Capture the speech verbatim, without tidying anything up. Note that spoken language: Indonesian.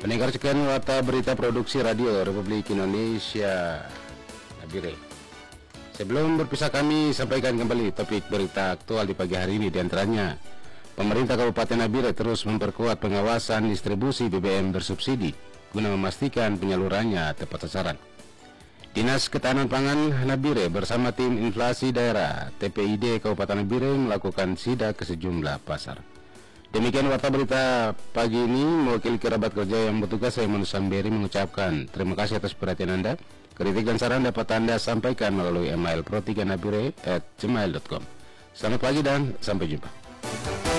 Pendengar sekian warta berita produksi radio Republik Indonesia Nabire. Sebelum berpisah kami sampaikan kembali topik berita aktual di pagi hari ini, diantaranya pemerintah Kabupaten Nabire terus memperkuat pengawasan distribusi B B M bersubsidi guna memastikan penyalurannya tepat sasaran. Dinas Ketahanan Pangan Nabire bersama tim inflasi daerah T P I D Kabupaten Nabire melakukan sidak ke sejumlah pasar. Demikian warta berita pagi ini. Mewakili kerabat kerja yang bertugas, saya Manu Samberi mengucapkan terima kasih atas perhatian Anda. Kritik dan saran dapat Anda sampaikan melalui email pro tiga nabire at gmail dot com. Selamat pagi dan sampai jumpa.